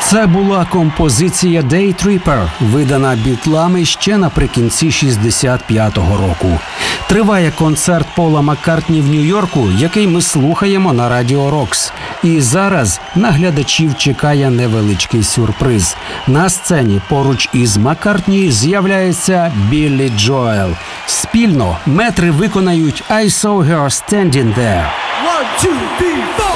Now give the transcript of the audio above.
Це була композиція Day Tripper, видана Бітлами ще наприкінці 65-го року. Триває концерт Пола Маккартні в Нью-Йорку, який ми слухаємо на Радіо Рокс. І зараз на глядачів чекає невеличкий сюрприз. На сцені поруч із Маккартні з'являється Біллі Джоел. Спільно метри виконають «I saw her standing there». 1, 2, 3, 4.